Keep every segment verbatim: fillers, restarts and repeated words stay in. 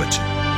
повече.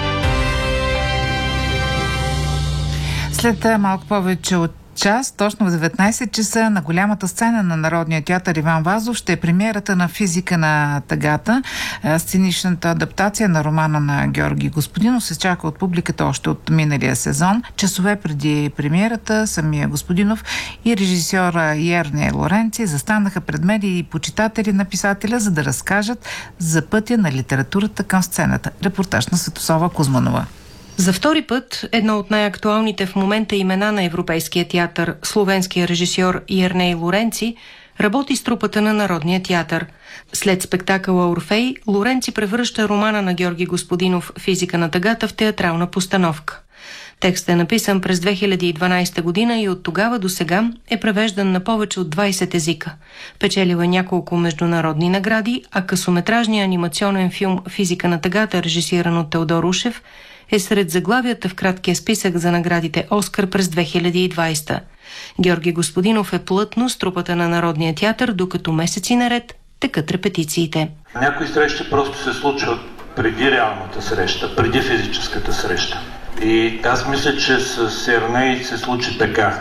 След малко повече от час, точно в деветнайсет часа, на голямата сцена на Народния театър Иван Вазов ще е премиерата на Физика на тъгата. Сценичната адаптация на романа на Георги Господинов се чака от публиката още от миналия сезон. Часове преди премиерата самия Господинов и режисьора Йерне Лоренци застанаха пред медии и почитатели на писателя, за да разкажат за пътя на литературата към сцената. Репортаж на Светослава Кузманова. За втори път едно от най-актуалните в момента имена на Европейския театър, словенския режисьор Йерней Лоренци, работи с трупата на Народния театър. След спектакъла Орфей, Лоренци превръща романа на Георги Господинов «Физика на тъгата» в театрална постановка. Текстът е написан през две хиляди и дванайсета година и от тогава до сега е превеждан на повече от двайсет езика. Печелил е няколко международни награди, а късометражният анимационен филм «Физика на тъгата», режисиран от Теодор Ушев, е сред заглавията в краткия списък за наградите Оскар през две хиляди и двайсета. Георги Господинов е плътно с трупата на Народния театър, докато месеци наред текат репетициите. Някои срещи просто се случват преди реалната среща, преди физическата среща. И аз мисля, че с Йерней се случи така.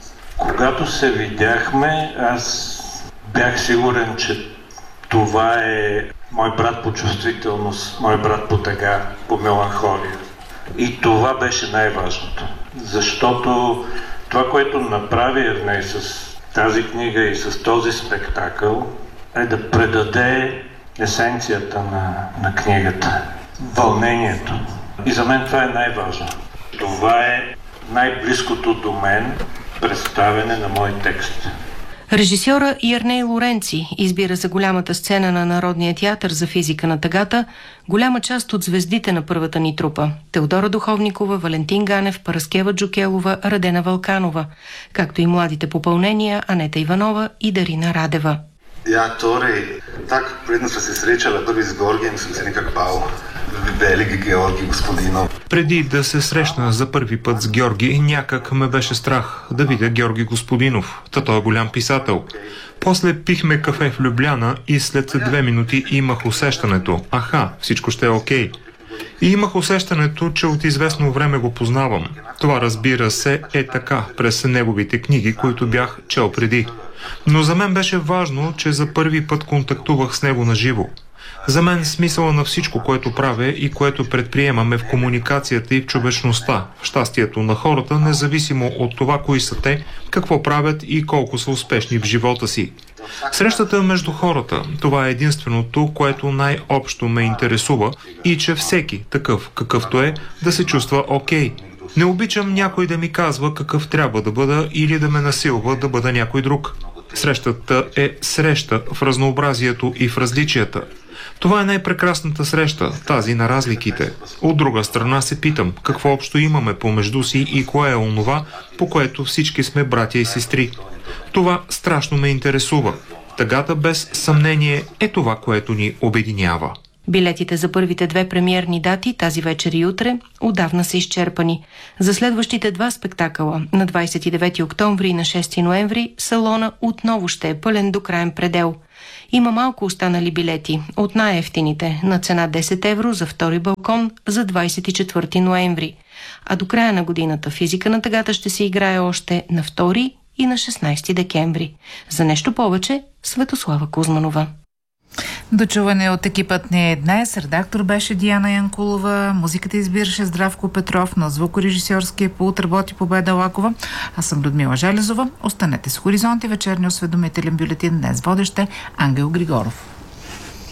Когато се видяхме, аз бях сигурен, че това е мой брат по чувствителност, мой брат по тъга, по меланхолия. И това беше най-важното. Защото това, което направи Йерней с тази книга и с този спектакъл, е да предаде есенцията на, на книгата. Вълнението. И за мен това е най-важно. Това е най-близкото до мен представяне на мой текст. Режисьора Йерней Лоренци избира за голямата сцена на Народния театър за Физика на тъгата голяма част от звездите на първата ни трупа – Теодора Духовникова, Валентин Ганев, Параскева Джукелова, Радена Вълканова, както и младите попълнения Анета Иванова и Дарина Радева. Ja, torej, tako predno sva se srečala prvi z Georgijem, sem se nekako bal. Велики Георги Господинов. Преди да се срещна за първи път с Георги, някак ме беше страх да видя Георги Господинов. Та той е голям писател. После пихме кафе в Любляна и след две минути имах усещането. Аха, всичко ще е окей. И имах усещането, че от известно време го познавам. Това, разбира се, е така през неговите книги, които бях чел преди. Но за мен беше важно, че за първи път контактувах с него наживо. За мен смисъла на всичко, което правя и което предприемаме в комуникацията и в човечността, в щастието на хората, независимо от това кои са те, какво правят и колко са успешни в живота си. Срещата между хората, това е единственото, което най-общо ме интересува и че всеки, такъв какъвто е, да се чувства окей. Не обичам някой да ми казва какъв трябва да бъда или да ме насилва да бъда някой друг. Срещата е среща в разнообразието и в различията. Това е най-прекрасната среща, тази на разликите. От друга страна се питам, какво общо имаме помежду си и кое е онова, по което всички сме братя и сестри. Това страшно ме интересува. Тъгата без съмнение е това, което ни обединява. Билетите за първите две премиерни дати, тази вечер и утре, отдавна са изчерпани. За следващите два спектакъла, на двайсет и девети октомври и на шести ноември, салона отново ще е пълен до краен предел. Има малко останали билети, от най-евтините, на цена десет евро за втори балкон за двайсет и четвърти ноември. А до края на годината Физика на тъгата ще се играе още на втори и на шестнайсети декември. За нещо повече, Светослава Кузманова. Дочуване от екипът ни днес. Редактор беше Диана Янкулова, музиката избираше Здравко Петров, на звукорежисьорския пулт работи Победа Лакова. Аз съм Людмила Железова. Останете с Хоризонт и вечерния осведомителен бюлетин. Днес водещ е Ангел Григоров.